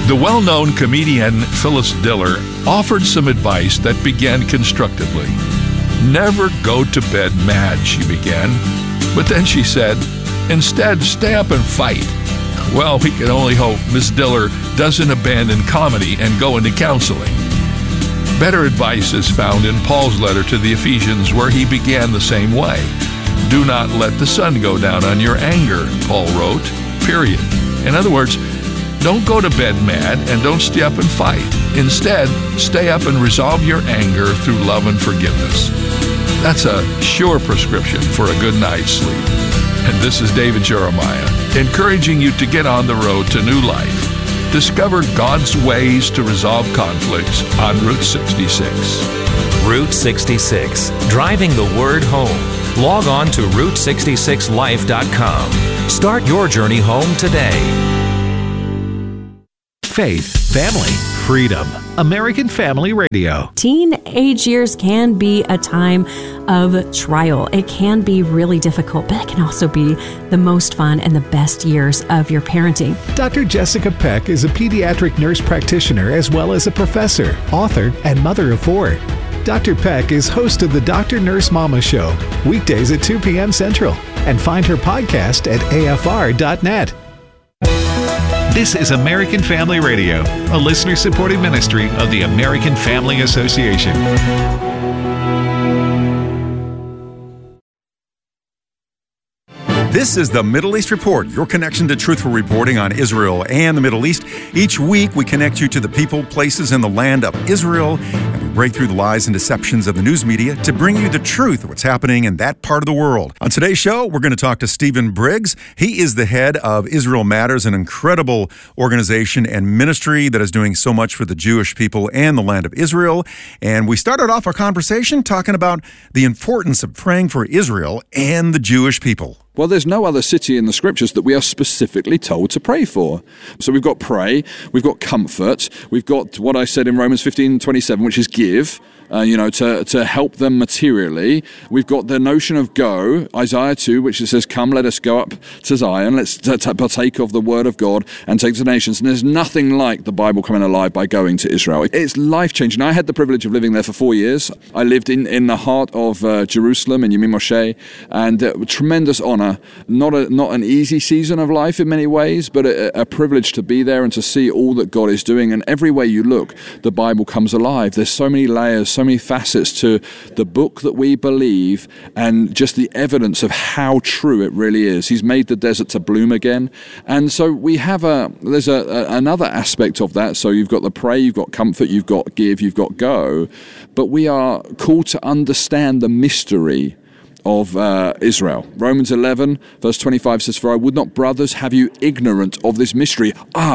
The well-known comedian Phyllis Diller offered some advice that began constructively. Never go to bed mad, she began. But then she said, instead, stay up and fight. Well, we can only hope Miss Diller doesn't abandon comedy and go into counseling. Better advice is found in Paul's letter to the Ephesians, where he began the same way. Do not let the sun go down on your anger, Paul wrote, period. In other words, don't go to bed mad and don't stay up and fight. Instead, stay up and resolve your anger through love and forgiveness. That's a sure prescription for a good night's sleep. And this is David Jeremiah, encouraging you to get on the road to new life. Discover God's ways to resolve conflicts on Route 66. Route 66, driving the word home. Log on to Route66Life.com. Start your journey home today. Faith, family, freedom. American Family Radio. Teenage years can be a time of trial. It can be really difficult, but it can also be the most fun and the best years of your parenting. Dr. Jessica Peck is a pediatric nurse practitioner as well as a professor, author, and mother of 4. Dr. Peck is host of the Dr. Nurse Mama Show, weekdays at 2 p.m. Central, and find her podcast at afr.net. This is American Family Radio, a listener-supported ministry of the American Family Association. This is the Middle East Report, your connection to truthful reporting on Israel and the Middle East. Each week, we connect you to the people, places, and the land of Israel, and we break through the lies and deceptions of the news media to bring you the truth of what's happening in that part of the world. On today's show, we're going to talk to Stephen Briggs. He is the head of Israel Matters, an incredible organization and ministry that is doing so much for the Jewish people and the land of Israel. And we started off our conversation talking about the importance of praying for Israel and the Jewish people. Well, there's no other city in the scriptures that we are specifically told to pray for. So we've got pray, we've got comfort, we've got what I said in Romans 15:27, which is give, to help them materially. We've got the notion of go, Isaiah 2, which it says, come, let us go up to Zion, let's partake of the word of God and take to the nations. And there's nothing like the Bible coming alive by going to Israel. It's life-changing. I had the privilege of living there for 4 years. I lived in the heart of Jerusalem, in Yemim Moshe, and tremendous honor. Not an easy season of life in many ways, but a privilege to be there and to see all that God is doing. And every way you look, the Bible comes alive. There's so many layers, so many facets to the book that we believe, and just the evidence of how true it really is. He's made the desert to bloom again. And so we have there's another aspect of that. So you've got the pray, you've got comfort, you've got give, you've got go. But we are called to understand the mystery of Israel. Romans 11, verse 25 says, for I would not, brothers, have you ignorant of this mystery.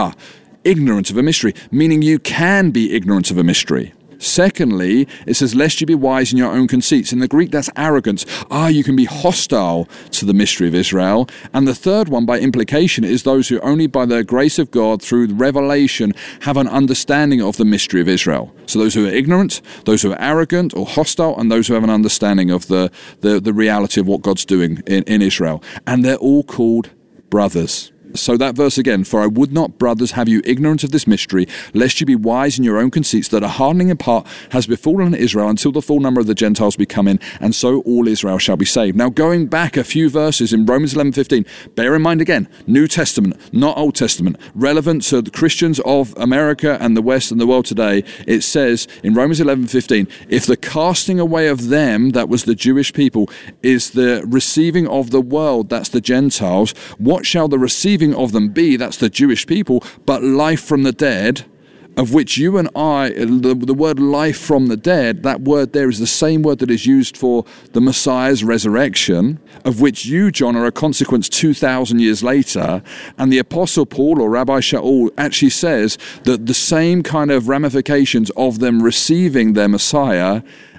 Ignorant of a mystery, meaning you can be ignorant of a mystery. Secondly, it says, lest you be wise in your own conceits. In the Greek, that's arrogance. You can be hostile to the mystery of Israel. And the third one, by implication, is those who only by the grace of God, through revelation, have an understanding of the mystery of Israel. So those who are ignorant, those who are arrogant or hostile, and those who have an understanding of the reality of what God's doing in Israel. And they're all called brothers. So that verse again, for I would not, brothers, have you ignorant of this mystery, lest you be wise in your own conceits, that a hardening in part has befallen Israel until the full number of the Gentiles be come in, and so all Israel shall be saved. Now going back a few verses in Romans 11:15, bear in mind again, New Testament, not Old Testament, relevant to the Christians of America and the West and the world today. It says in Romans 11:15, if the casting away of them, that was the Jewish people, is the receiving of the world, that's the Gentiles, what shall the receiving of them be, that's the Jewish people, but life from the dead, of which you and I, the word life from the dead, that word there is the same word that is used for the Messiah's resurrection, of which you, John, are a consequence 2,000 years later. And the Apostle Paul, or Rabbi Shaul, actually says that the same kind of ramifications of them receiving their Messiah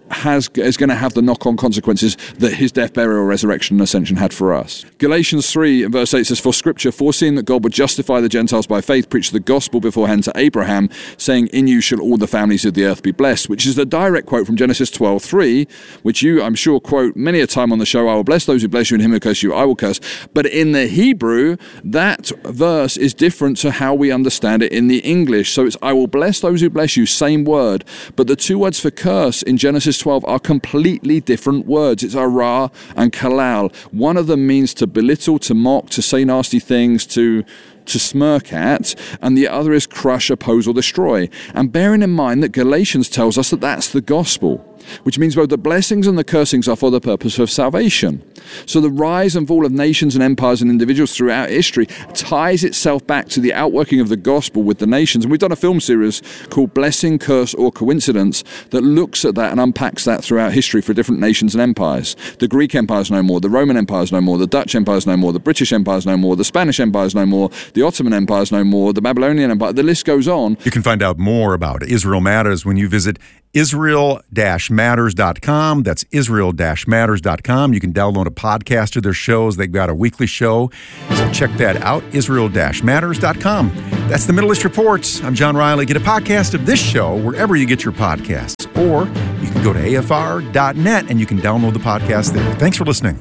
is going to have the knock-on consequences that his death, burial, resurrection, and ascension had for us. Galatians 3 and verse 8 says, "For Scripture, foreseeing that God would justify the Gentiles by faith, preached the gospel beforehand to Abraham, saying, 'In you shall all the families of the earth be blessed,'" which is the direct quote from Genesis 12:3, which you, I'm sure, quote many a time on the show. "I will bless those who bless you, and him who curse you, I will curse." But in the Hebrew, that verse is different to how we understand it in the English. So it's, "I will bless those who bless you," same word. But the two words for curse in Genesis 12 are completely different words. It's arah and kalal. One of them means to belittle, to mock, to say nasty things, to smirk at, and the other is crush, oppose, or destroy. And bearing in mind that Galatians tells us that that's the gospel, which means both the blessings and the cursings are for the purpose of salvation. So the rise and fall of nations and empires and individuals throughout history ties itself back to the outworking of the gospel with the nations. And we've done a film series called Blessing, Curse, or Coincidence that looks at that and unpacks that throughout history for different nations and empires. The Greek Empire is no more, the Roman Empire is no more, the Dutch Empire is no more, the British Empire is no more, the Spanish Empire is no more, the Ottoman Empire is no more, the Babylonian Empire, the list goes on. You can find out more about Israel Matters when you visit Israel-Matters.com. That's Israel-Matters.com. You can download a podcast of their shows. They've got a weekly show. So check that out, Israel-Matters.com. That's the Middle East Reports. I'm John Riley. Get a podcast of this show wherever you get your podcasts. Or you can go to afr.net and you can download the podcast there. Thanks for listening.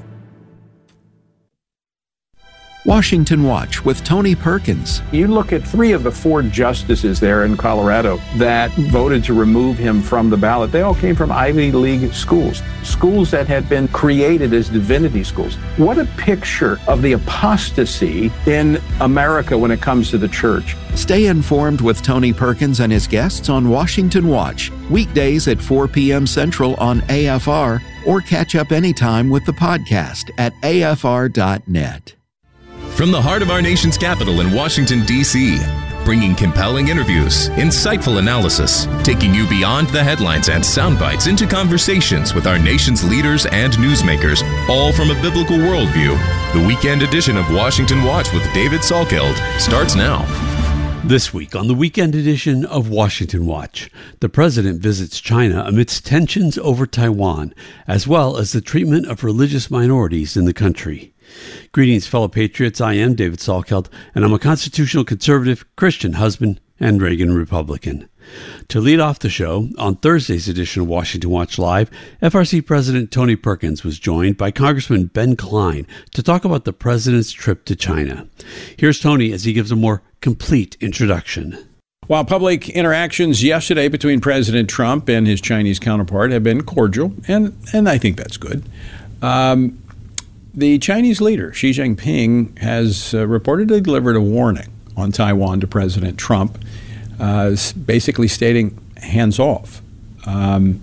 Washington Watch with Tony Perkins. You look at 3 of the 4 justices there in Colorado that voted to remove him from the ballot. They all came from Ivy League schools, schools that had been created as divinity schools. What a picture of the apostasy in America when it comes to the church. Stay informed with Tony Perkins and his guests on Washington Watch, weekdays at 4 p.m. Central on AFR, or catch up anytime with the podcast at afr.net. From the heart of our nation's capital in Washington, D.C., bringing compelling interviews, insightful analysis, taking you beyond the headlines and sound bites into conversations with our nation's leaders and newsmakers, all from a biblical worldview. The weekend edition of Washington Watch with David Salkeld starts now. This week on the weekend edition of Washington Watch, the president visits China amidst tensions over Taiwan, as well as the treatment of religious minorities in the country. Greetings, fellow patriots. I am David Salkeld, and I'm a constitutional conservative, Christian husband, and Reagan Republican. To lead off the show, on Thursday's edition of Washington Watch Live, FRC President Tony Perkins was joined by Congressman Ben Cline to talk about the president's trip to China. Here's Tony as he gives a more complete introduction. While public interactions yesterday between President Trump and his Chinese counterpart have been cordial, and I think that's good, the Chinese leader, Xi Jinping, has reportedly delivered a warning on Taiwan to President Trump, basically stating, hands off. I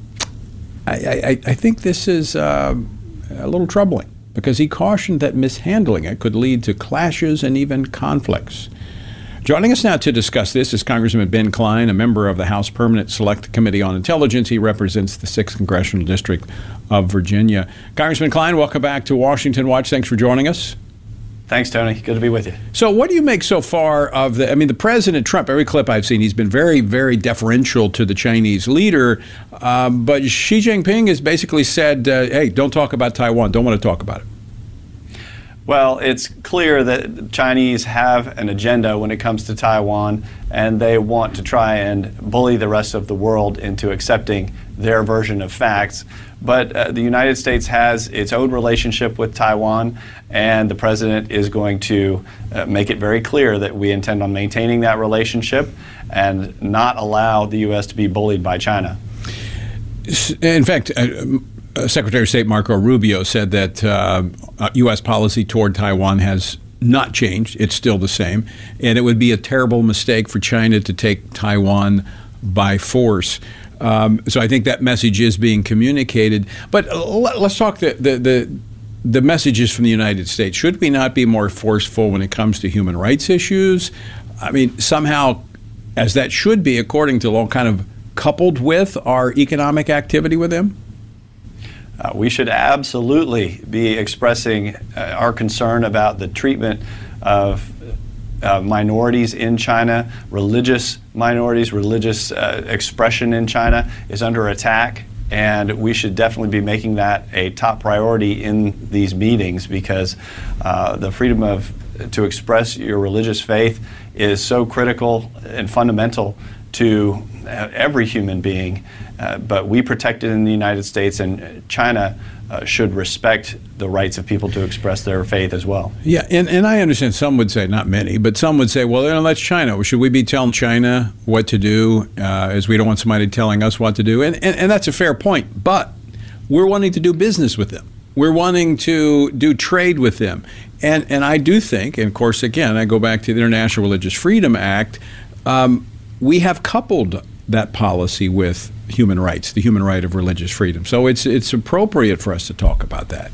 think this is a little troubling because he cautioned that mishandling it could lead to clashes and even conflicts. Joining us now to discuss this is Congressman Ben Cline, a member of the House Permanent Select Committee on Intelligence. He represents the 6th Congressional District of Virginia. Congressman Cline, welcome back to Washington Watch. Thanks for joining us. Thanks, Tony. Good to be with you. So what do you make so far of the President Trump, every clip I've seen, he's been very, very deferential to the Chinese leader, but Xi Jinping has basically said, hey, don't talk about Taiwan, don't want to talk about it. Well, it's clear that Chinese have an agenda when it comes to Taiwan, and they want to try and bully the rest of the world into accepting their version of facts. But the United States has its own relationship with Taiwan, and the president is going to make it very clear that we intend on maintaining that relationship and not allow the U.S. to be bullied by China. In fact, Secretary of State Marco Rubio said that U.S. policy toward Taiwan has not changed. It's still the same. And it would be a terrible mistake for China to take Taiwan by force. So I think that message is being communicated. But let's talk the messages from the United States. Should we not be more forceful when it comes to human rights issues? I mean, somehow, as that should be, according to law, kind of coupled with our economic activity with them? We should absolutely be expressing our concern about the treatment of minorities in China. Religious minorities, religious expression in China is under attack. And we should definitely be making that a top priority in these meetings, because the freedom to express your religious faith is so critical and fundamental to every human being. But we protect it in the United States, and China should respect the rights of people to express their faith as well. Yeah, and I understand some would say, not many, but some would say, well, that's China. Should we be telling China what to do, as we don't want somebody telling us what to do? And that's a fair point, but we're wanting to do business with them. We're wanting to do trade with them. And I do think, and of course, again, I go back to the International Religious Freedom Act, we have coupled that policy with human rights, the human right of religious freedom. So it's appropriate for us to talk about that.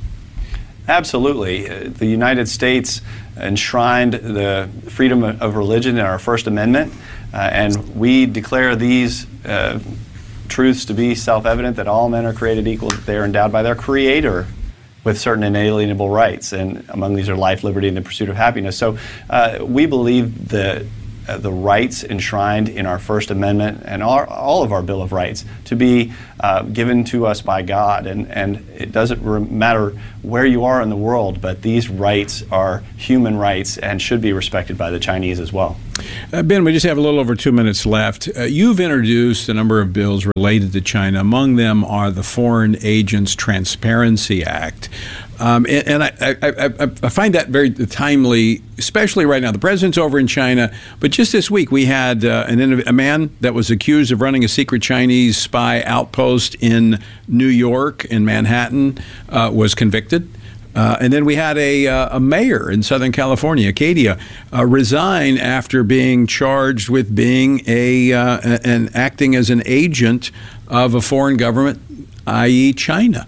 Absolutely. The United States enshrined the freedom of religion in our First Amendment, and we declare these truths to be self-evident, that all men are created equal, that they are endowed by their Creator with certain inalienable rights, and among these are life, liberty, and the pursuit of happiness. So we believe that the rights enshrined in our First Amendment and all of our Bill of Rights to be given to us by God. And it doesn't matter where you are in the world, but these rights are human rights and should be respected by the Chinese as well. Ben, we just have a little over 2 minutes left. You've introduced a number of bills related to China. Among them are the Foreign Agents Transparency Act. And I find that very timely, especially right now. The president's over in China, but just this week we had a man that was accused of running a secret Chinese spy outpost in New York, in Manhattan, was convicted. And then we had a mayor in Southern California, Acadia, resign after being charged with being and acting as an agent of a foreign government, i.e. China.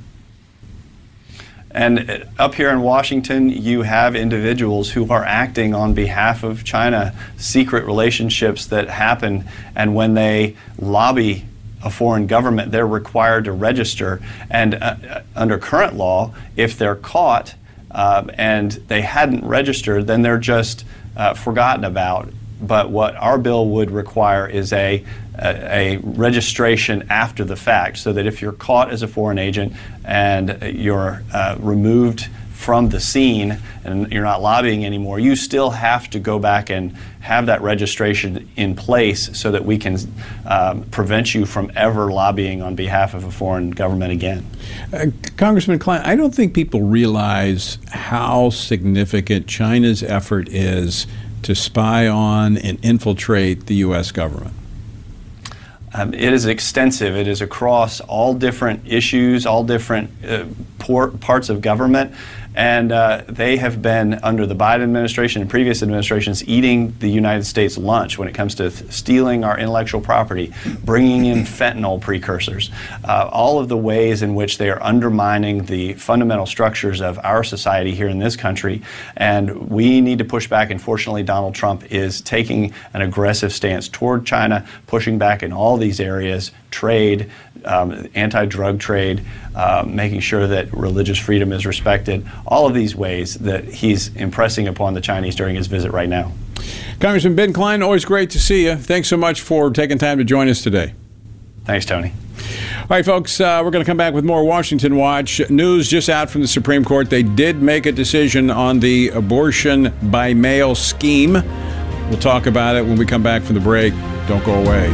And up here in Washington, you have individuals who are acting on behalf of China, secret relationships that happen, and when they lobby a foreign government, they're required to register. And under current law, if they're caught and they hadn't registered, then they're just forgotten about. But what our bill would require is a registration after the fact, so that if you're caught as a foreign agent and you're removed from the scene and you're not lobbying anymore, you still have to go back and have that registration in place so that we can prevent you from ever lobbying on behalf of a foreign government again. Congressman Klein, I don't think people realize how significant China's effort is to spy on and infiltrate the U.S. government. It is extensive. It is across all different issues, all different parts of government. And they have been, under the Biden administration and previous administrations, eating the United States lunch when it comes to stealing our intellectual property, bringing in fentanyl precursors, all of the ways in which they are undermining the fundamental structures of our society here in this country. And we need to push back. And fortunately, Donald Trump is taking an aggressive stance toward China, pushing back in all these areas: trade, anti-drug trade, making sure that religious freedom is respected, all of these ways that he's impressing upon the Chinese during his visit right now. Congressman Ben Klein, always great to see you. Thanks so much for taking time to join us today. Thanks, Tony. All right, folks, we're going to come back with more Washington Watch. News just out from the Supreme Court. They did make a decision on the abortion by mail scheme. We'll talk about it when we come back from the break. Don't go away.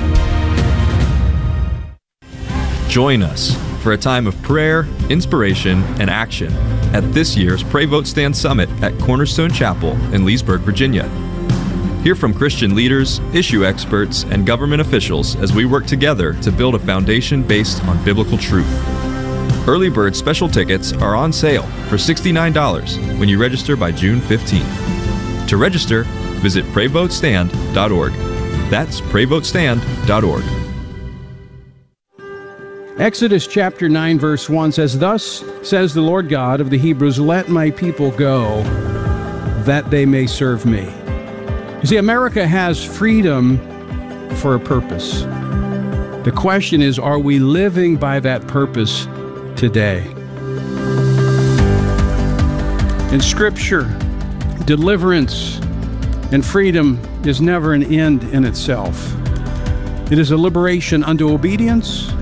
Join us for a time of prayer, inspiration, and action at this year's Pray Vote Stand Summit at Cornerstone Chapel in Leesburg, Virginia. Hear from Christian leaders, issue experts, and government officials as we work together to build a foundation based on biblical truth. Early bird special tickets are on sale for $69 when you register by June 15th. To register, visit PrayVoteStand.org. That's PrayVoteStand.org. Exodus chapter 9, verse 1 says, "Thus says the Lord God of the Hebrews, let my people go, that they may serve me." You see, America has freedom for a purpose. The question is, are we living by that purpose today? In Scripture, deliverance and freedom is never an end in itself. It is a liberation unto obedience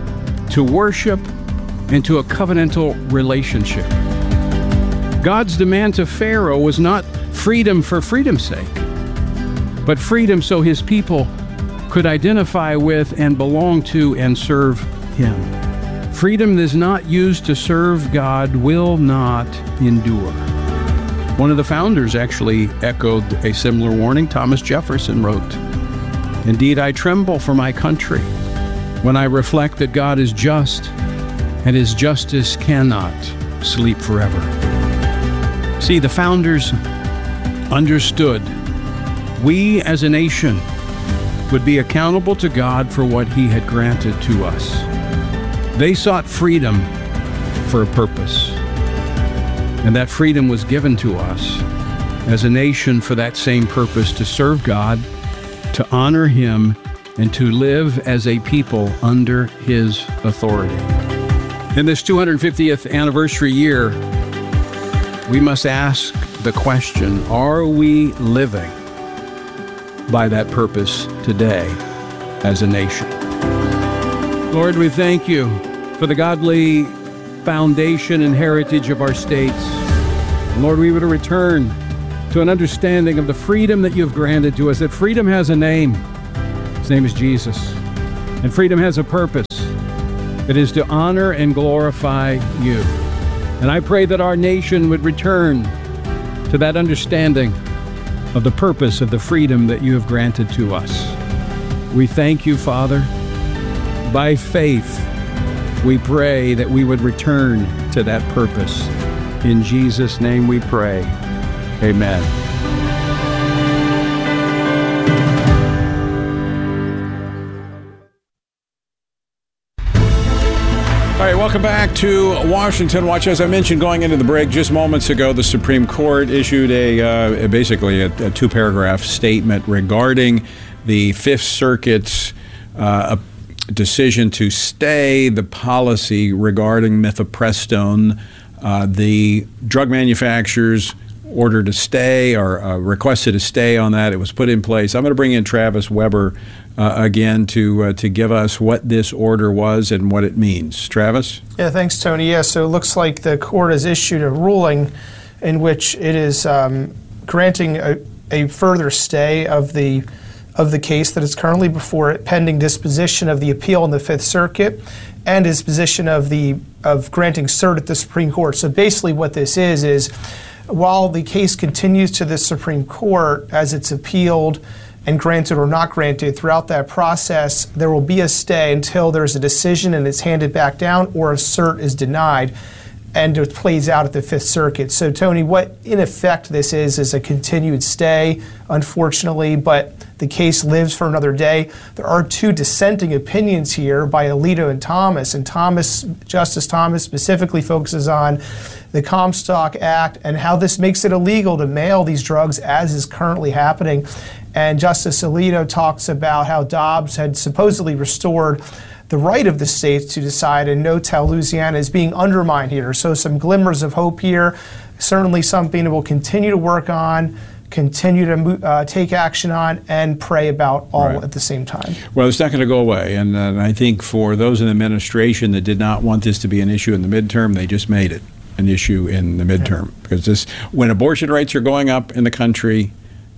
to worship, and to a covenantal relationship. God's demand to Pharaoh was not freedom for freedom's sake, but freedom so his people could identify with and belong to and serve him. Freedom that is not used to serve God will not endure. One of the founders actually echoed a similar warning. Thomas Jefferson wrote, "Indeed, I tremble for my country when I reflect that God is just and his justice cannot sleep forever." See, the founders understood we as a nation would be accountable to God for what he had granted to us. They sought freedom for a purpose, and that freedom was given to us as a nation for that same purpose, to serve God, to honor him, and to live as a people under his authority. In this 250th anniversary year, we must ask the question, are we living by that purpose today as a nation? Lord, we thank you for the godly foundation and heritage of our states. Lord, we would return to an understanding of the freedom that you have granted to us, that freedom has a name. His name is Jesus. And freedom has a purpose. It is to honor and glorify you. And I pray that our nation would return to that understanding of the purpose of the freedom that you have granted to us. We thank you, Father. By faith, we pray that we would return to that purpose. In Jesus' name we pray. Amen. All right, welcome back to Washington Watch. As I mentioned going into the break just moments ago, the Supreme Court issued basically a two-paragraph statement regarding the Fifth Circuit's decision to stay the policy regarding mifepristone. The drug manufacturers ordered to stay or requested a stay on that. It was put in place. I'm going to bring in Travis Weber again to give us what this order was and what it means. Travis? Yeah, thanks, Tony. Yeah, so it looks like the court has issued a ruling in which it is granting a further stay of the case that is currently before it, pending disposition of the appeal in the Fifth Circuit and disposition of granting cert at the Supreme Court. So basically what this is while the case continues to the Supreme Court as it's appealed and granted or not granted, throughout that process, there will be a stay until there's a decision and it's handed back down or a cert is denied, and it plays out at the Fifth Circuit. So, Tony, what in effect this is a continued stay, unfortunately, but the case lives for another day. There are two dissenting opinions here by Alito and Thomas, Justice Thomas specifically focuses on the Comstock Act and how this makes it illegal to mail these drugs as is currently happening. And Justice Alito talks about how Dobbs had supposedly restored the right of the states to decide and notes how Louisiana is being undermined here. So some glimmers of hope here, certainly something that we'll continue to work on, continue to take action on, and pray about all at the same time. Well, it's not going to go away. And I think for those in the administration that did not want this to be an issue in the midterm, they just made it an issue in the midterm. Because when abortion rates are going up in the country,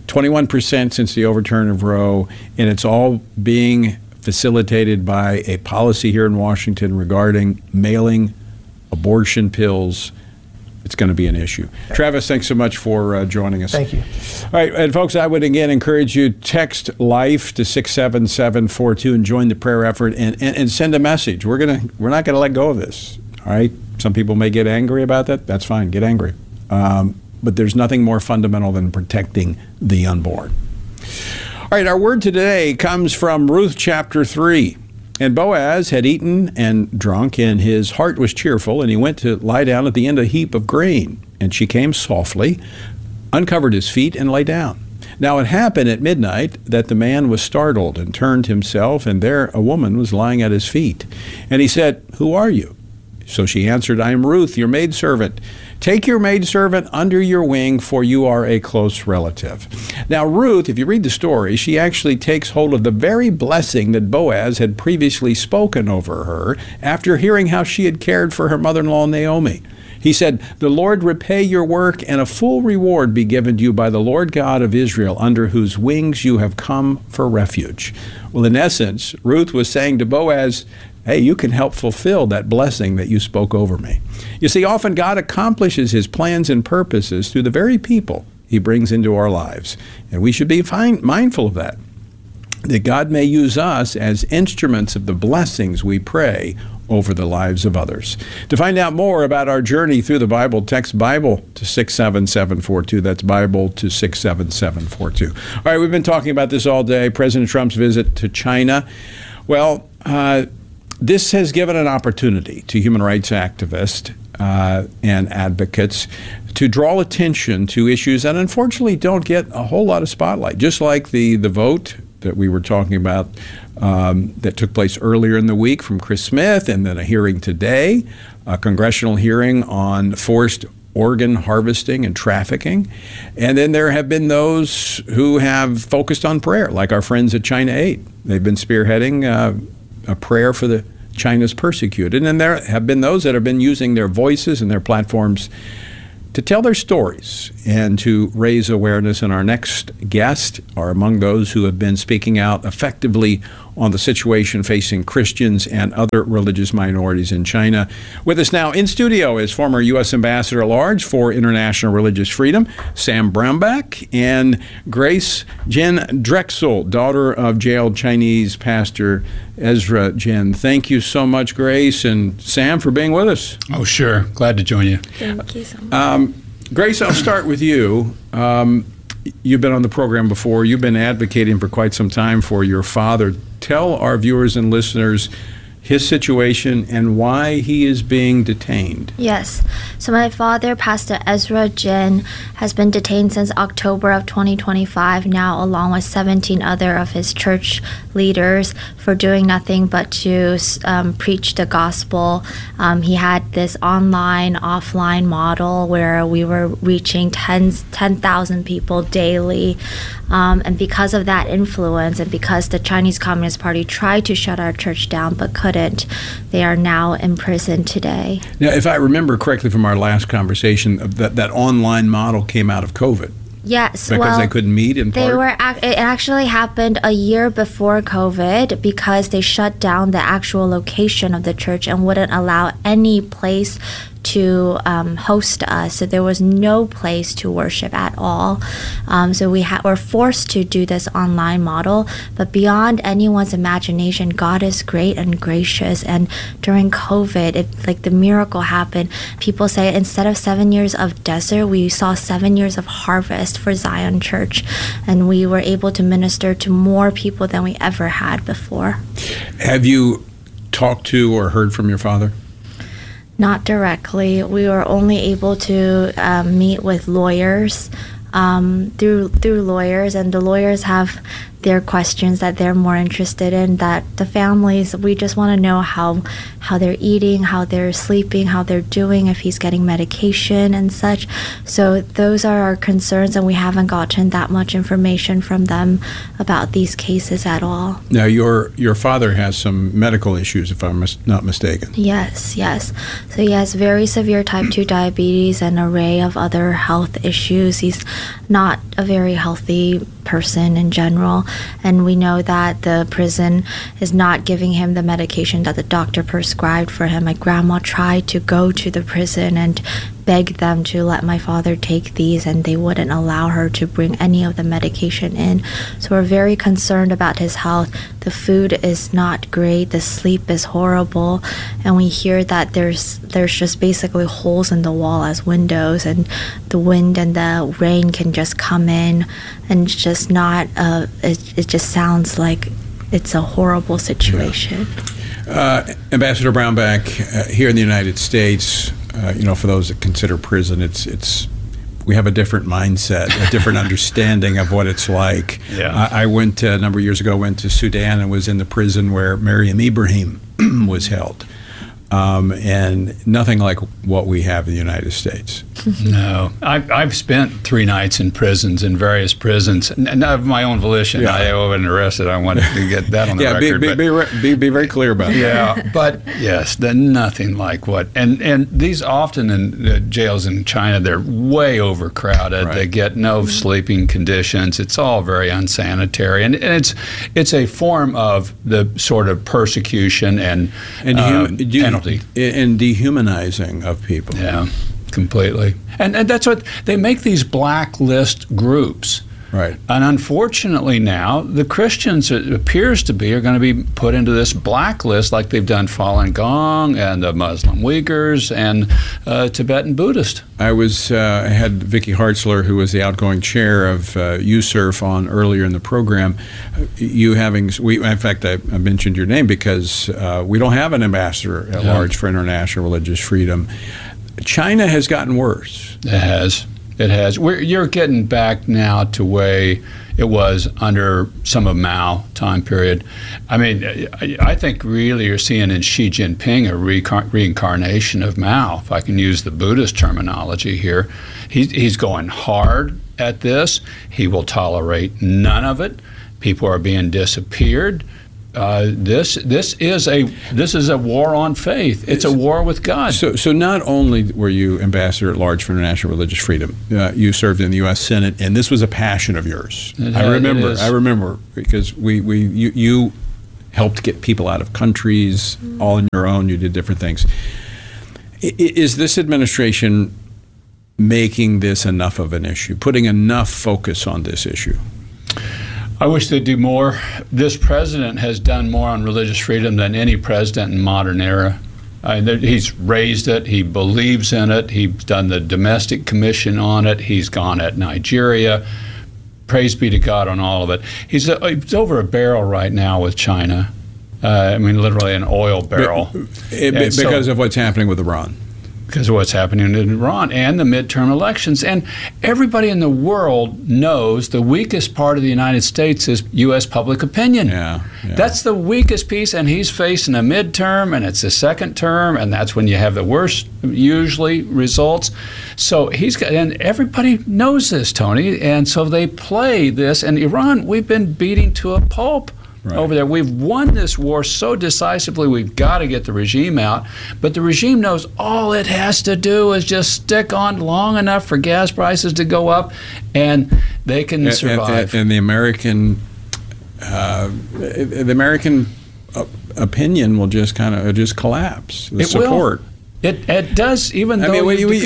21% since the overturn of Roe, and it's all being facilitated by a policy here in Washington regarding mailing abortion pills, it's going to be an issue. Okay. Travis, thanks so much for joining us. Thank you. All right, and folks, I would again encourage you, text LIFE to 67742 and join the prayer effort and send a message. We're not going to let go of this. All right? Some people may get angry about that. That's fine. Get angry. But there's nothing more fundamental than protecting the unborn. All right, our word today comes from Ruth chapter 3. And Boaz had eaten and drunk, and his heart was cheerful, and he went to lie down at the end of a heap of grain. And she came softly, uncovered his feet, and lay down. Now it happened at midnight that the man was startled and turned himself, and there a woman was lying at his feet. And he said, "Who are you?" So she answered, "I am Ruth, your maidservant. Take your maidservant under your wing, for you are a close relative. Now, Ruth, if you read the story, she actually takes hold of the very blessing that Boaz had previously spoken over her after hearing how she had cared for her mother-in-law, Naomi. He said, "The Lord repay your work, and a full reward be given to you by the Lord God of Israel, under whose wings you have come for refuge." Well, in essence, Ruth was saying to Boaz, hey, you can help fulfill that blessing that you spoke over me. You see, often God accomplishes his plans and purposes through the very people he brings into our lives. And we should be mindful of that God may use us as instruments of the blessings we pray over the lives of others. To find out more about our journey through the Bible, text Bible to 67742. That's Bible to 67742. All right, we've been talking about this all day, President Trump's visit to China. Well, this has given an opportunity to human rights activists and advocates to draw attention to issues that unfortunately don't get a whole lot of spotlight, just like the vote that we were talking about that took place earlier in the week from Chris Smith, and then a hearing today, a congressional hearing on forced organ harvesting and trafficking. And then there have been those who have focused on prayer, like our friends at China Aid. They've been spearheading a prayer for the China's persecuted. And there have been those that have been using their voices and their platforms to tell their stories and to raise awareness. And our next guests are among those who have been speaking out effectively on the situation facing Christians and other religious minorities in China. With us now in studio is former U.S. Ambassador at Large for International Religious Freedom, Sam Brownback, and Grace Jen Drexel, daughter of jailed Chinese pastor Ezra Jen. Thank you so much, Grace and Sam, for being with us. Oh, sure. Glad to join you. Thank you so much. Grace, I'll start with you. You've been on the program before. You've been advocating for quite some time for your father. Tell our viewers and listeners his situation and why he is being detained. Yes. So my father, Pastor Ezra Jin, has been detained since October of 2025 now, along with 17 other of his church leaders, for doing nothing but to preach the gospel. He had this online, offline model where we were reaching 10,000 people daily. And because of that influence, and because the Chinese Communist Party tried to shut our church down but couldn't, they are now in prison today. Now, if I remember correctly from our last conversation, that online model came out of COVID. Yes, because they couldn't meet in part? It actually happened a year before COVID, because they shut down the actual location of the church and wouldn't allow any place to host us. So there was no place to worship at all. So we were forced to do this online model. But beyond anyone's imagination, God is great and gracious. And during COVID, the miracle happened. People say instead of 7 years of desert, we saw 7 years of harvest for Zion Church. And we were able to minister to more people than we ever had before. Have you talked to or heard from your father? Not directly. We were only able to meet with lawyers through lawyers, and the lawyers have their questions that they're more interested in. That the families, we just want to know how they're eating, how they're sleeping, how they're doing, if he's getting medication and such. So those are our concerns, and we haven't gotten that much information from them about these cases at all. Now, your father has some medical issues, if I'm not mistaken. Yes. So he has very severe type 2 diabetes and an array of other health issues. He's not a very healthy person in general, and we know that the prison is not giving him the medication that the doctor prescribed for him. My grandma tried to go to the prison and beg them to let my father take these, and they wouldn't allow her to bring any of the medication in. So we're very concerned about his health. The food is not great, the sleep is horrible, and we hear that there's just basically holes in the wall as windows, and the wind and the rain can just come in, and it's just not it just sounds like it's a horrible situation. Ambassador Brownback, here in the United States, for those that consider prison, we have a different mindset, a different understanding of what it's like. Yeah. I went a number of years ago, to Sudan and was in the prison where Maryam Ibrahim was held. and nothing like what we have in the United States. No, I've spent 3 nights in prisons, in various prisons, and of my own volition. Yeah. I wasn't arrested. I wanted to get that on the record. Be very clear about that. Yeah, but yes, nothing like what. And these often in jails in China, they're way overcrowded. Right. They get no sleeping conditions. It's all very unsanitary, and it's a form of the sort of persecution and penalty and dehumanizing of people. Yeah. Completely. And that's what they make, these blacklist groups. Right. And unfortunately now, the Christians, it appears to be, are going to be put into this blacklist like they've done Falun Gong and the Muslim Uyghurs and Tibetan Buddhist. I had Vicky Hartzler, who was the outgoing chair of USURF, on earlier in the program. In fact, I mentioned your name because we don't have an ambassador at large for international religious freedom. China has gotten worse. It has. You're getting back now to way it was under some of Mao time period. I mean, I think really you're seeing in Xi Jinping a reincarnation of Mao, if I can use the Buddhist terminology here. He's going hard at this. He will tolerate none of it. People are being disappeared. This is a war on faith. It's a war with God. So not only were you ambassador at large for international religious freedom, you served in the U.S. Senate, and this was a passion of yours. I remember because you helped get people out of countries all on your own. You did different things. Is this administration making this enough of an issue, putting enough focus on this issue? I wish they'd do more. This president has done more on religious freedom than any president in modern era. He's raised it. He believes in it. He's done the domestic commission on it. He's gone at Nigeria. Praise be to God on all of it. He's over a barrel right now with China. Literally an oil barrel. Because of what's happening with Iran. Because of what's happening in Iran and the midterm elections. And everybody in the world knows the weakest part of the United States is U.S. public opinion. Yeah. That's the weakest piece, and he's facing a midterm, and it's a second term, and that's when you have the worst, usually, results. So and everybody knows this, Tony, and so they play this. And Iran, we've been beating to a pulp. Right. Over there. We've won this war so decisively, we've got to get the regime out. But the regime knows all it has to do is just stick on long enough for gas prices to go up, and they can survive. And the American opinion will just collapse. The support. It does, even though.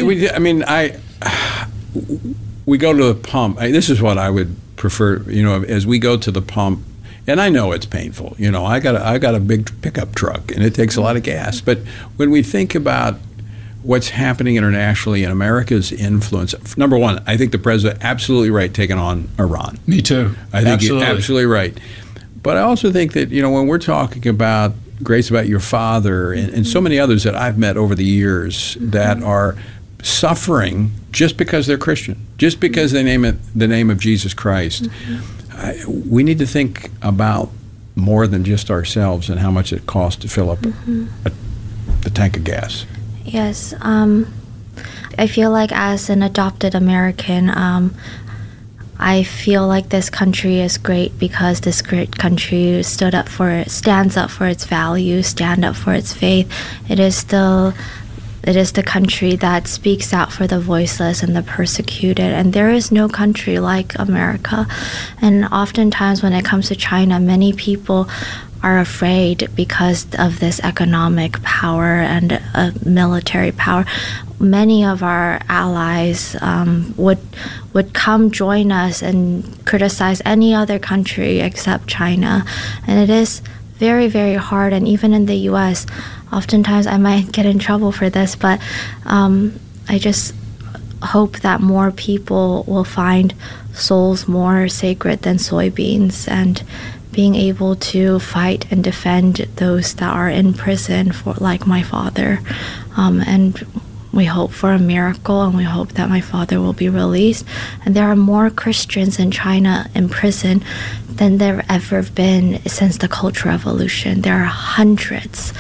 We go to the pump. This is what I would prefer. As we go to the pump. And I know it's painful. I got a big pickup truck, and it takes a lot of gas. But when we think about what's happening internationally and America's influence, number one, I think the president absolutely right taking on Iran. Me too. I think he's absolutely right. But I also think that when we're talking about Grace, about your father, and so many others that I've met over the years that are suffering just because they're Christian, just because they name it the name of Jesus Christ. We need to think about more than just ourselves and how much it costs to fill up the tank of gas. Yes. I feel like as an adopted American, I feel like this country is great because this great country stands up for its values, stand up for its faith. It is the country that speaks out for the voiceless and the persecuted, and there is no country like America. And oftentimes when it comes to China, many people are afraid because of this economic power and military power. Many of our allies would come join us and criticize any other country except China, and it is very, very hard. And even in the U.S., oftentimes I might get in trouble for this, but I just hope that more people will find souls more sacred than soybeans, and being able to fight and defend those that are in prison, like my father. And we hope for a miracle, and we hope that my father will be released. And there are more Christians in China in prison than there ever been since the Cultural Revolution. There are hundreds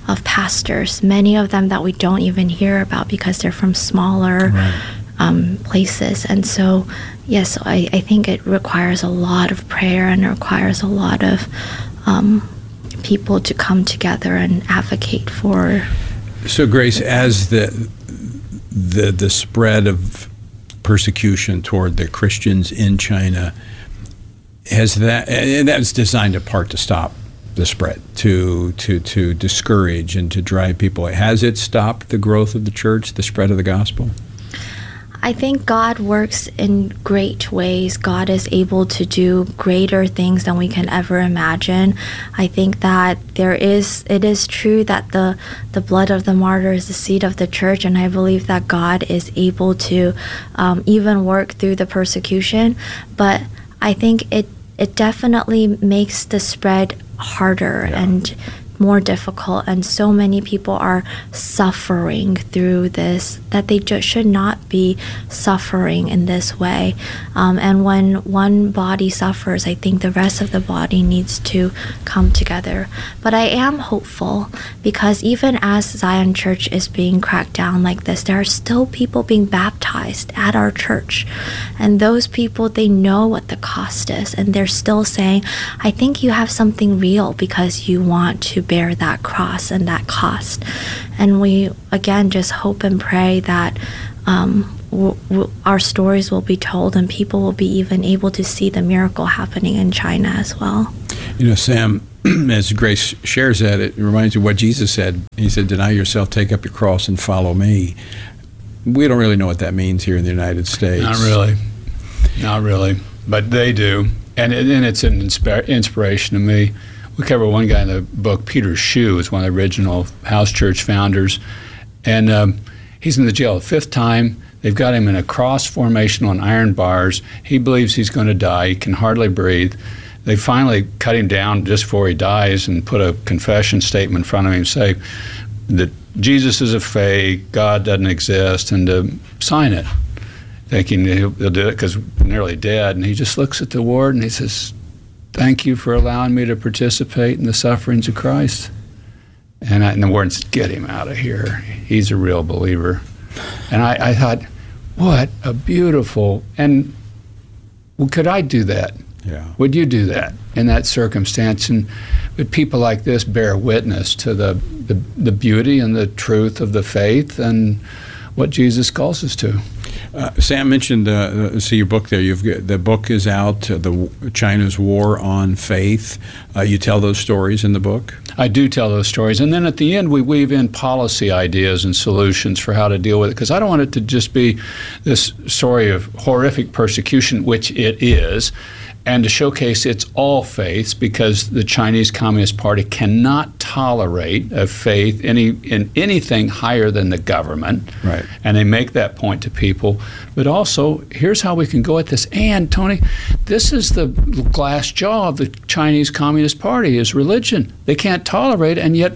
of pastors, many of them that we don't even hear about because they're from smaller places. And so, yes, I think it requires a lot of prayer, and it requires a lot of people to come together and advocate for. So, Grace, as the spread of persecution toward the Christians in China, has that, and that's designed in part to stop the spread, to discourage and to drive people. Has it stopped the growth of the church, the spread of the gospel? I think God works in great ways. God is able to do greater things than we can ever imagine. I think that it is true that the blood of the martyr is the seed of the church, and I believe that God is able to even work through the persecution. But I think it definitely makes the spread harder and more difficult, and so many people are suffering through this that they just should not be suffering in this way. And when one body suffers, I think the rest of the body needs to come together. But I am hopeful, because even as Zion Church is being cracked down like this, there are still people being baptized at our church, and those people, they know what the cost is, and they're still saying, I think you have something real because you want to bear that cross and that cost. And we again just hope and pray that our stories will be told, and people will be even able to see the miracle happening in China as well. You know, Sam, as Grace shares that, it reminds me of what Jesus said. He said, deny yourself, take up your cross, and follow me. We don't really know what that means here in the United States. Not really, but they do. And it's an inspiration to me. We cover one guy in the book, Peter Shue, is one of the original house church founders. And he's in the jail the fifth time. They've got him in a cross formation on iron bars. He believes he's going to die. He can hardly breathe. They finally cut him down just before he dies and put a confession statement in front of him, say that Jesus is a fake, God doesn't exist, and to sign it, thinking he'll do it because he's nearly dead. And he just looks at the ward and he says, thank you for allowing me to participate in the sufferings of Christ. And the warden said, get him out of here. He's a real believer. And I thought, what a beautiful, and could I do that? Yeah. Would you do that in that circumstance? And would people like this bear witness to the beauty and the truth of the faith and what Jesus calls us to? Sam mentioned, see your book there. The book is out, China's War on Faith. You tell those stories in the book? I do tell those stories. And then at the end, we weave in policy ideas and solutions for how to deal with it. Because I don't want it to just be this story of horrific persecution, which it is, and to showcase it's all faiths, because the Chinese Communist Party cannot tolerate a faith in anything higher than the government. Right. And they make that point to people. But also, here's how we can go at this. And, Tony, this is the glass jaw of the Chinese Communist Party, is religion. They can't tolerate it, and yet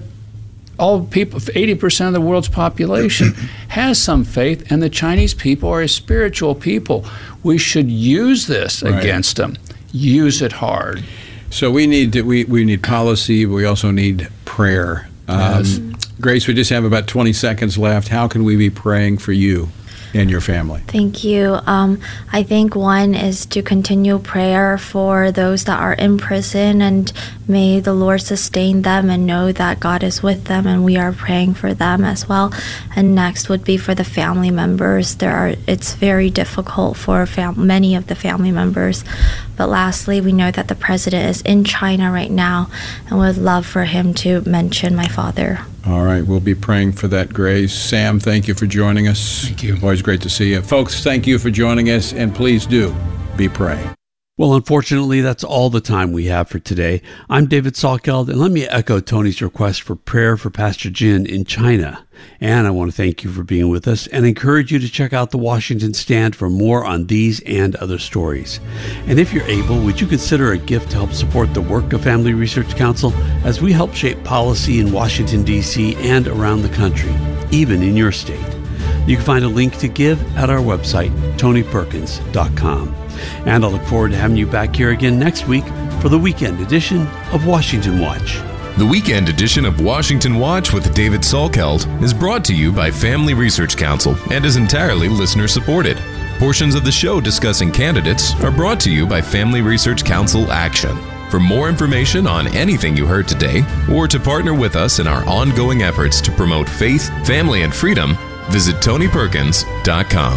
all people, 80% of the world's population has some faith, and the Chinese people are a spiritual people. We should use this against them. Use it hard. So we need policy, but we also need prayer. Yes. Grace, we just have about 20 seconds left. How can we be praying for you and your family? Thank you. I think one is to continue prayer for those that are in prison, and may the Lord sustain them and know that God is with them, and we are praying for them as well. And next would be for the family members. It's very difficult for many of the family members. But lastly, we know that the president is in China right now, and would love for him to mention my father. All right, we'll be praying for that, Grace. Sam, thank you for joining us. Thank you. Always great to see you. Folks, thank you for joining us, and please do be praying. Well, unfortunately, that's all the time we have for today. I'm David Salkeld, and let me echo Tony's request for prayer for Pastor Jin in China. And I want to thank you for being with us and encourage you to check out the Washington Stand for more on these and other stories. And if you're able, would you consider a gift to help support the work of Family Research Council as we help shape policy in Washington, D.C. and around the country, even in your state? You can find a link to give at our website, tonyperkins.com. And I look forward to having you back here again next week for the weekend edition of Washington Watch. The weekend edition of Washington Watch with David Salkeld is brought to you by Family Research Council and is entirely listener-supported. Portions of the show discussing candidates are brought to you by Family Research Council Action. For more information on anything you heard today, or to partner with us in our ongoing efforts to promote faith, family, and freedom, visit TonyPerkins.com.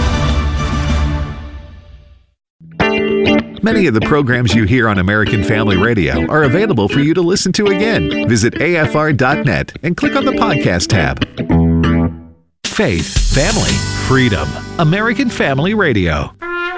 Many of the programs you hear on American Family Radio are available for you to listen to again. Visit AFR.net and click on the podcast tab. Faith, family, freedom. American Family Radio.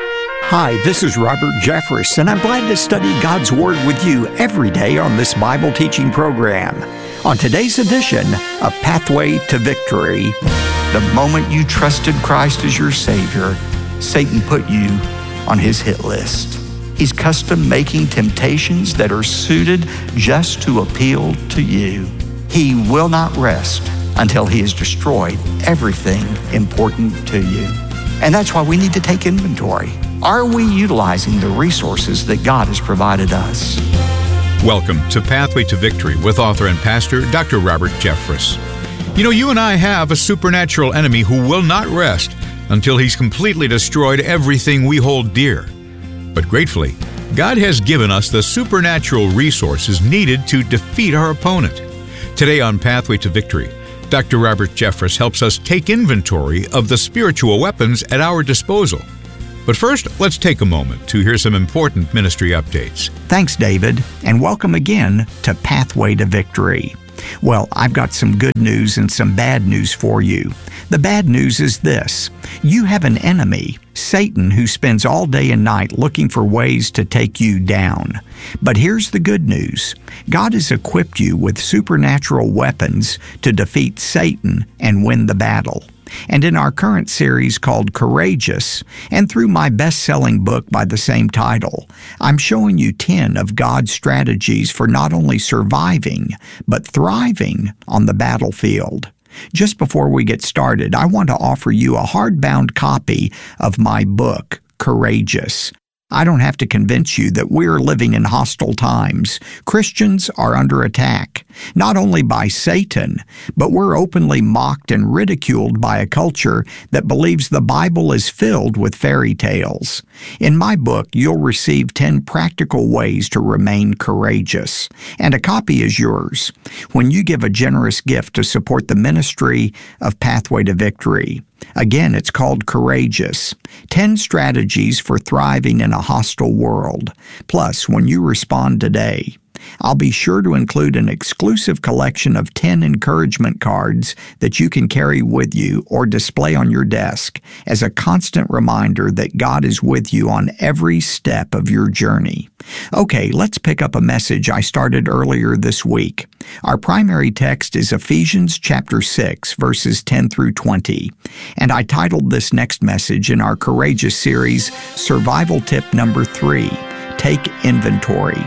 Hi, this is Robert Jeffress, and I'm glad to study God's Word with you every day on this Bible teaching program. On today's edition of Pathway to Victory, the moment you trusted Christ as your Savior, Satan put you on his hit list. He's custom making temptations that are suited just to appeal to you. He will not rest until he has destroyed everything important to you. And that's why we need to take inventory. Are we utilizing the resources that God has provided us? Welcome to Pathway to Victory with author and pastor Dr. Robert Jeffress. You know, you and I have a supernatural enemy who will not rest until he's completely destroyed everything we hold dear. But gratefully, God has given us the supernatural resources needed to defeat our opponent. Today on Pathway to Victory, Dr. Robert Jeffress helps us take inventory of the spiritual weapons at our disposal. But first, let's take a moment to hear some important ministry updates. Thanks, David, and welcome again to Pathway to Victory. Well, I've got some good news and some bad news for you. The bad news is this: you have an enemy, Satan, who spends all day and night looking for ways to take you down. But here's the good news: God has equipped you with supernatural weapons to defeat Satan and win the battle. And in our current series called Courageous, and through my best-selling book by the same title, I'm showing you 10 of God's strategies for not only surviving, but thriving on the battlefield. Just before we get started, I want to offer you a hardbound copy of my book, Courageous. I don't have to convince you that we're living in hostile times. Christians are under attack, not only by Satan, but we're openly mocked and ridiculed by a culture that believes the Bible is filled with fairy tales. In my book, you'll receive 10 practical ways to remain courageous, and a copy is yours when you give a generous gift to support the ministry of Pathway to Victory. Again, it's called Courageous, 10 strategies for thriving in a hostile world. Plus, when you respond today, I'll be sure to include an exclusive collection of 10 encouragement cards that you can carry with you or display on your desk as a constant reminder that God is with you on every step of your journey. Okay, let's pick up a message I started earlier this week. Our primary text is Ephesians chapter 6, verses 10 through 20, and I titled this next message in our Courageous series, Survival Tip number 3, Take Inventory.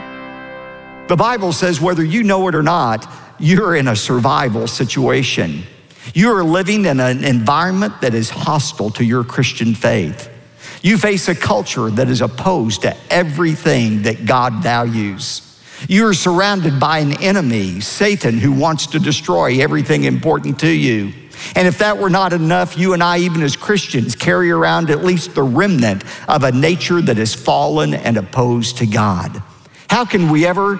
The Bible says whether you know it or not, you're in a survival situation. You are living in an environment that is hostile to your Christian faith. You face a culture that is opposed to everything that God values. You are surrounded by an enemy, Satan, who wants to destroy everything important to you. And if that were not enough, you and I, even as Christians, carry around at least the remnant of a nature that is fallen and opposed to God. How can we ever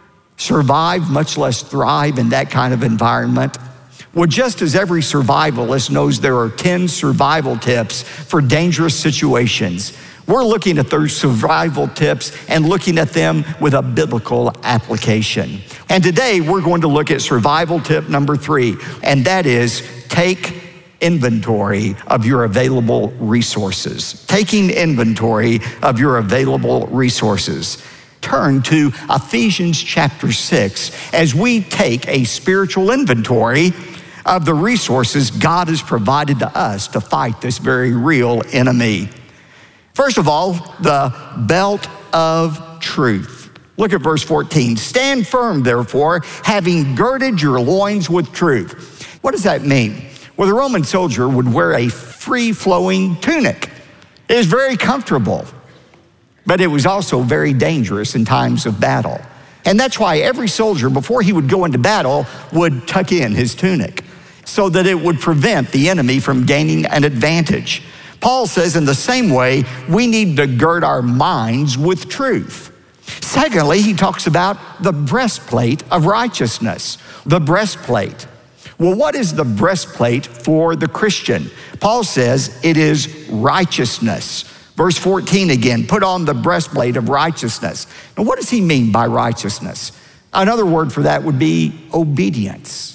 survive, much less thrive in that kind of environment? Well, just as every survivalist knows there are 10 survival tips for dangerous situations, we're looking at those survival tips and looking at them with a biblical application. And today we're going to look at survival tip number 3, and that is take inventory of your available resources. Taking inventory of your available resources. Turn to Ephesians chapter 6 as we take a spiritual inventory of the resources God has provided to us to fight this very real enemy. First of all, the belt of truth. Look at verse 14. Stand firm, therefore, having girded your loins with truth. What does that mean? Well, the Roman soldier would wear a free-flowing tunic. It was very comfortable, but it was also very dangerous in times of battle. And that's why every soldier, before he would go into battle, would tuck in his tunic so that it would prevent the enemy from gaining an advantage. Paul says in the same way, we need to gird our minds with truth. Secondly, he talks about the breastplate of righteousness. The breastplate. Well, what is the breastplate for the Christian? Paul says it is righteousness. Verse 14 again, put on the breastplate of righteousness. Now, what does he mean by righteousness? Another word for that would be obedience.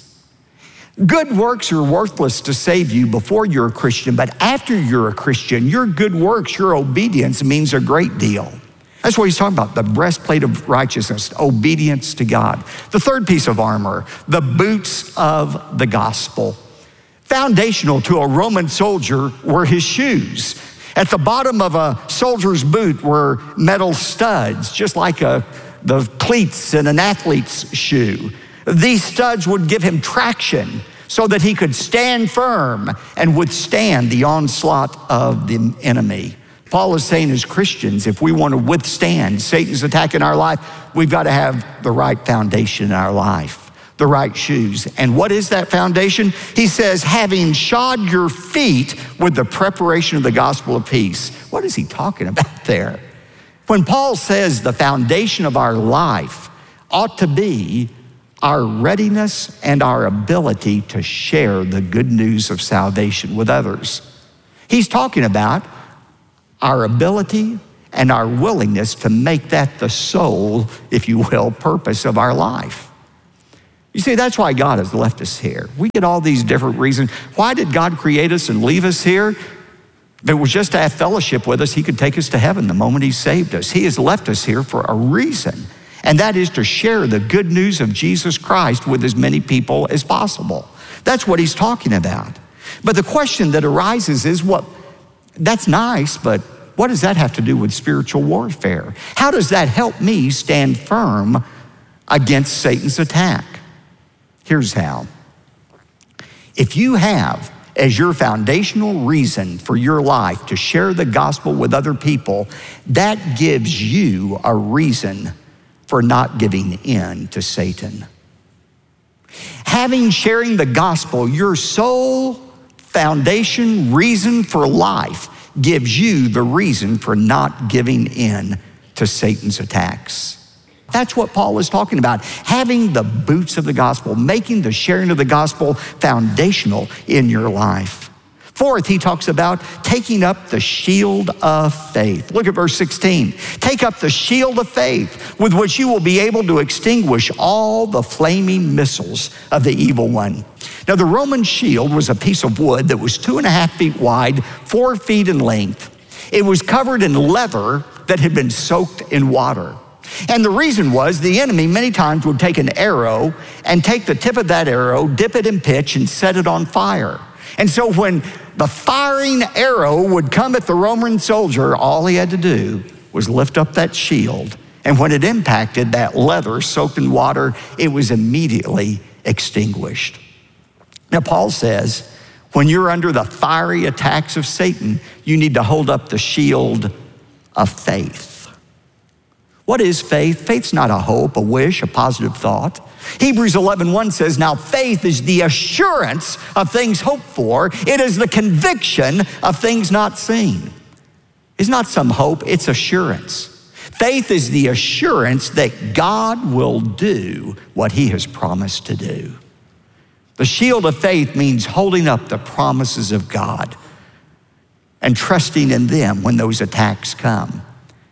Good works are worthless to save you before you're a Christian, but after you're a Christian, your good works, your obedience means a great deal. That's what he's talking about, the breastplate of righteousness, obedience to God. The third piece of armor, the boots of the gospel. Foundational to a Roman soldier were his shoes. At the bottom of a soldier's boot were metal studs, just like the cleats in an athlete's shoe. These studs would give him traction so that he could stand firm and withstand the onslaught of the enemy. Paul is saying as Christians, if we want to withstand Satan's attack in our life, we've got to have the right foundation in our life, the right shoes. And what is that foundation? He says, having shod your feet with the preparation of the gospel of peace. What is he talking about there? When Paul says the foundation of our life ought to be our readiness and our ability to share the good news of salvation with others. He's talking about our ability and our willingness to make that the sole, if you will, purpose of our life. You see, that's why God has left us here. We get all these different reasons. Why did God create us and leave us here? If it was just to have fellowship with us, he could take us to heaven the moment he saved us. He has left us here for a reason, and that is to share the good news of Jesus Christ with as many people as possible. That's what he's talking about. But the question that arises is, that's nice, but what does that have to do with spiritual warfare? How does that help me stand firm against Satan's attack? Here's how. If you have as your foundational reason for your life to share the gospel with other people, that gives you a reason for not giving in to Satan. Having sharing the gospel your sole foundation reason for life gives you the reason for not giving in to Satan's attacks. That's what Paul is talking about. Having the boots of the gospel, making the sharing of the gospel foundational in your life. Fourth, he talks about taking up the shield of faith. Look at verse 16. Take up the shield of faith with which you will be able to extinguish all the flaming missiles of the evil one. Now, the Roman shield was a piece of wood that was 2.5 feet wide, 4 feet in length. It was covered in leather that had been soaked in water. And the reason was the enemy many times would take an arrow and take the tip of that arrow, dip it in pitch, and set it on fire. And so when the firing arrow would come at the Roman soldier, all he had to do was lift up that shield. And when it impacted that leather soaked in water, it was immediately extinguished. Now, Paul says, when you're under the fiery attacks of Satan, you need to hold up the shield of faith. What is faith? Faith's not a hope, a wish, a positive thought. Hebrews 11:1 says, now faith is the assurance of things hoped for. It is the conviction of things not seen. It's not some hope, it's assurance. Faith is the assurance that God will do what he has promised to do. The shield of faith means holding up the promises of God and trusting in them when those attacks come.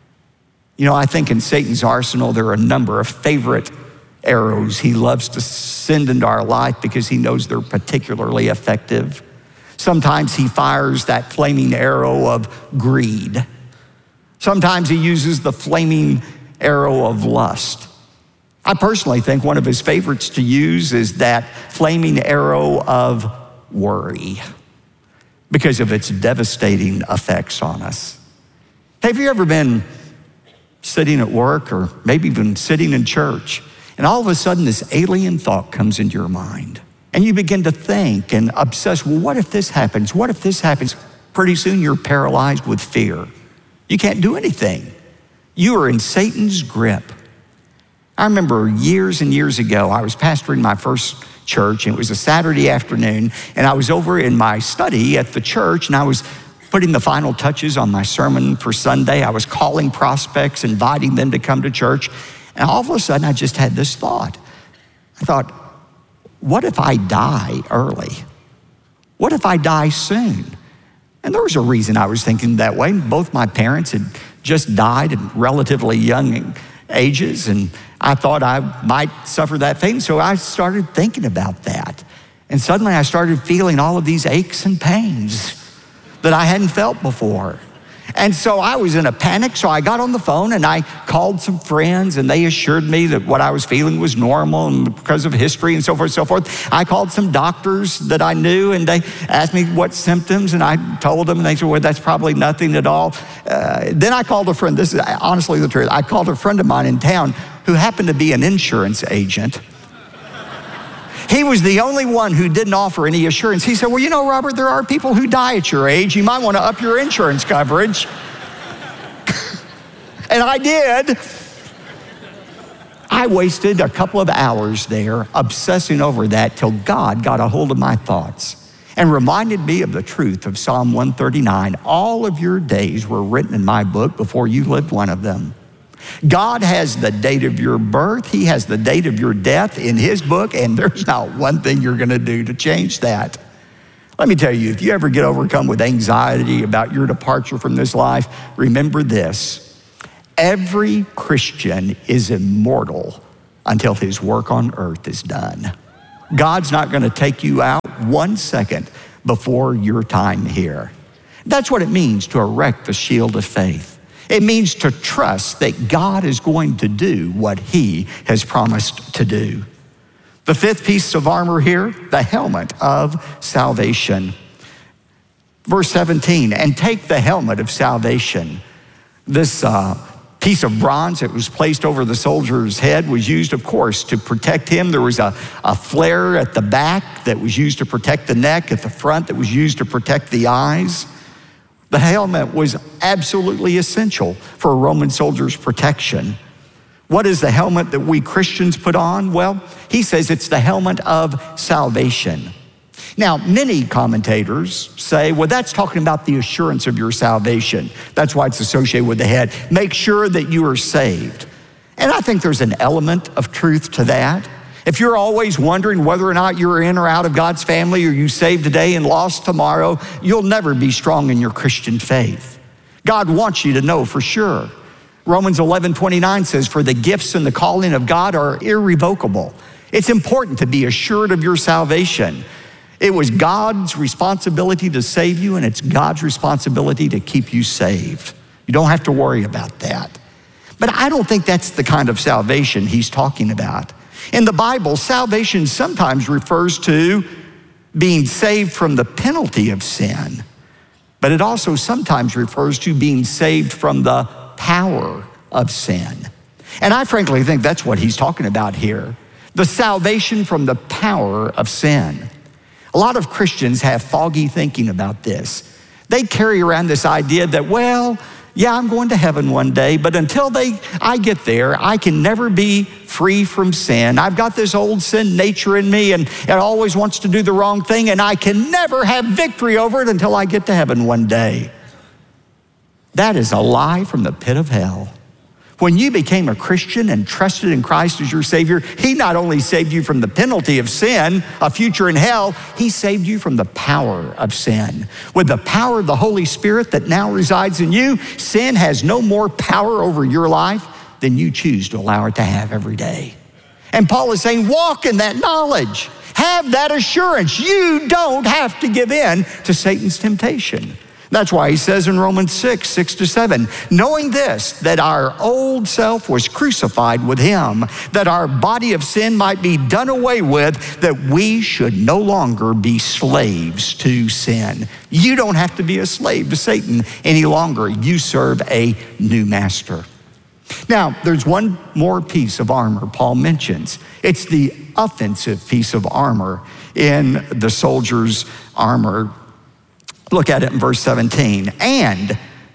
You know, I think in Satan's arsenal, there are a number of favorite arrows he loves to send into our life because he knows they're particularly effective. Sometimes he fires that flaming arrow of greed. Sometimes he uses the flaming arrow of lust. I personally think one of his favorites to use is that flaming arrow of worry because of its devastating effects on us. Have you ever been sitting at work or maybe even sitting in church, and all of a sudden this alien thought comes into your mind and you begin to think and obsess, well, what if this happens? What if this happens? Pretty soon you're paralyzed with fear. You can't do anything. You are in Satan's grip. I remember years and years ago, I was pastoring my first church, and it was a Saturday afternoon, and I was over in my study at the church, and I was putting the final touches on my sermon for Sunday. I was calling prospects, inviting them to come to church, and all of a sudden I just had this thought. I thought, what if I die early? What if I die soon? And there was a reason I was thinking that way. Both my parents had just died at relatively young ages, and I thought I might suffer that fate. So I started thinking about that. And suddenly I started feeling all of these aches and pains that I hadn't felt before. And so I was in a panic, so I got on the phone and I called some friends, and they assured me that what I was feeling was normal and because of history and so forth and so forth. I called some doctors that I knew, and they asked me what symptoms, and I told them, and they said, well, that's probably nothing at all. Then I called a friend. This is honestly the truth. I called a friend of mine in town who happened to be an insurance agent. He was the only one who didn't offer any assurance. He said, well, you know, Robert, there are people who die at your age. You might want to up your insurance coverage. And I did. I wasted a couple of hours there obsessing over that till God got a hold of my thoughts and reminded me of the truth of Psalm 139. All of your days were written in my book before you lived one of them. God has the date of your birth. He has the date of your death in his book, and there's not one thing you're going to do to change that. Let me tell you, if you ever get overcome with anxiety about your departure from this life, remember this. Every Christian is immortal until his work on earth is done. God's not going to take you out 1 second before your time here. That's what it means to erect the shield of faith. It means to trust that God is going to do what he has promised to do. The fifth piece of armor here, the helmet of salvation. Verse 17, and take the helmet of salvation. This piece of bronze that was placed over the soldier's head was used, of course, to protect him. There was a flare at the back that was used to protect the neck, at the front that was used to protect the eyes. The helmet was absolutely essential for a Roman soldier's protection. What is the helmet that we Christians put on? Well, he says it's the helmet of salvation. Now, many commentators say, well, that's talking about the assurance of your salvation. That's why it's associated with the head. Make sure that you are saved. And I think there's an element of truth to that. If you're always wondering whether or not you're in or out of God's family, or you saved today and lost tomorrow, you'll never be strong in your Christian faith. God wants you to know for sure. Romans 11:29 says, for the gifts and the calling of God are irrevocable. It's important to be assured of your salvation. It was God's responsibility to save you, and it's God's responsibility to keep you saved. You don't have to worry about that. But I don't think that's the kind of salvation he's talking about. In the Bible, salvation sometimes refers to being saved from the penalty of sin, but it also sometimes refers to being saved from the power of sin. And I frankly think that's what he's talking about here, the salvation from the power of sin. A lot of Christians have foggy thinking about this. They carry around this idea that, well, yeah, I'm going to heaven one day, but until I get there, I can never be free from sin. I've got this old sin nature in me, and it always wants to do the wrong thing, and I can never have victory over it until I get to heaven one day. That is a lie from the pit of hell. When you became a Christian and trusted in Christ as your Savior, he not only saved you from the penalty of sin, a future in hell, he saved you from the power of sin. With the power of the Holy Spirit that now resides in you, sin has no more power over your life than you choose to allow it to have every day. And Paul is saying, walk in that knowledge. Have that assurance. You don't have to give in to Satan's temptation. That's why he says in Romans 6:6-7, knowing this, that our old self was crucified with him, that our body of sin might be done away with, that we should no longer be slaves to sin. You don't have to be a slave to Satan any longer. You serve a new master. Now, there's one more piece of armor Paul mentions. It's the offensive piece of armor in the soldier's armor. Look at it in verse 17. And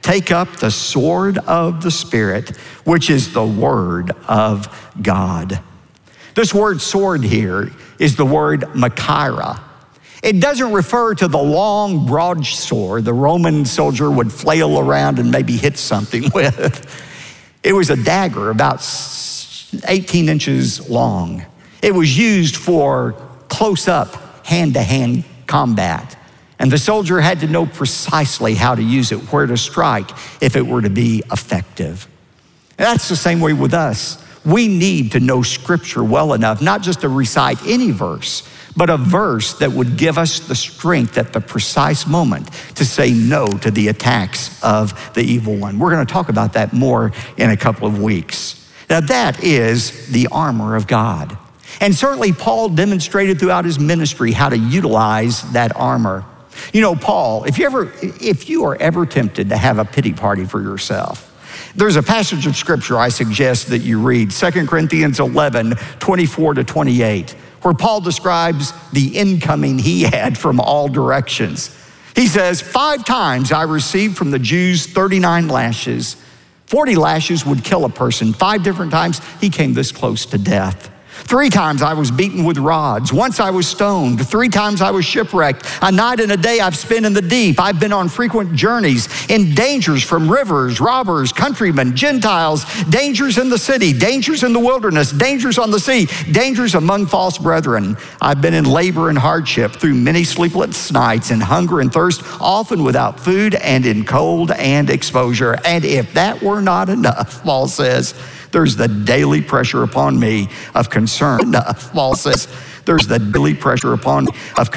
Take up the sword of the Spirit, which is the word of God. This word sword here is the word Machaira. It doesn't refer to the long broadsword the Roman soldier would flail around and maybe hit something with. It was a dagger about 18 inches long. It was used for close-up, hand-to-hand combat. And the soldier had to know precisely how to use it, where to strike, if it were to be effective. And that's the same way with us. We need to know Scripture well enough, not just to recite any verse, but a verse that would give us the strength at the precise moment to say no to the attacks of the evil one. We're going to talk about that more in a couple of weeks. Now, that is the armor of God. And certainly Paul demonstrated throughout his ministry how to utilize that armor. You know, Paul, if you are ever tempted to have a pity party for yourself, there's a passage of Scripture I suggest that you read, 2 Corinthians 11, 24 to 28. where Paul describes the incoming he had from all directions. He says, 5 times I received from the Jews 39 lashes. 40 lashes would kill a person. 5 different times he came this close to death. 3 times I was beaten with rods. Once I was stoned. 3 times I was shipwrecked. A night and a day I've spent in the deep. I've been on frequent journeys, in dangers from rivers, robbers, countrymen, Gentiles, dangers in the city, dangers in the wilderness, dangers on the sea, dangers among false brethren. I've been in labor and hardship through many sleepless nights, in hunger and thirst, often without food, and in cold and exposure. And if that were not enough, Paul says, there's the daily pressure upon me of concern. Paul says, there's the daily pressure upon me of